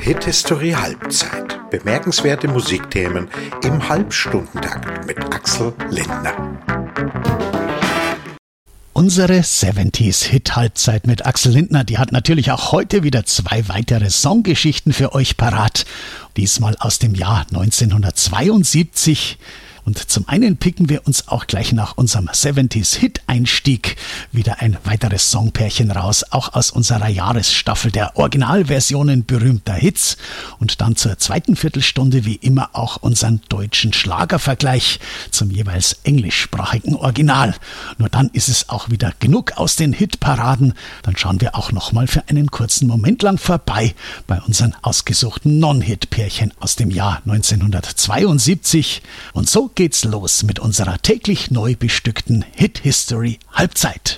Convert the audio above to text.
Hit History Halbzeit. Bemerkenswerte Musikthemen im Halbstundentakt mit Axel Lindner. Unsere 70s Hit Halbzeit mit Axel Lindner, die hat natürlich auch heute wieder 2 weitere Songgeschichten für euch parat. Diesmal aus dem Jahr 1972. Und zum einen picken wir uns auch gleich nach unserem 70s Hit-Einstieg wieder ein weiteres Songpärchen raus, auch aus unserer Jahresstaffel der Originalversionen berühmter Hits. Und dann zur zweiten Viertelstunde wie immer auch unseren deutschen Schlagervergleich zum jeweils englischsprachigen Original. Nur dann ist es auch wieder genug aus den Hitparaden. Dann schauen wir auch nochmal für einen kurzen Moment lang vorbei bei unseren ausgesuchten Non-Hit-Pärchen aus dem Jahr 1972. Und so geht's los mit unserer täglich neu bestückten Hit History Halbzeit.